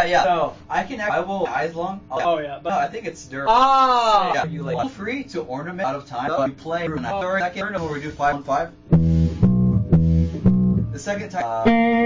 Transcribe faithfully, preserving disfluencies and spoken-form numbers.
yeah. So I can. I will eyes long. I'll, Oh yeah. But, no, I think it's dirt. ah. Yeah, you like feel free to ornament out of time. But you play through an second turn, and we do five on five. The second time. Uh,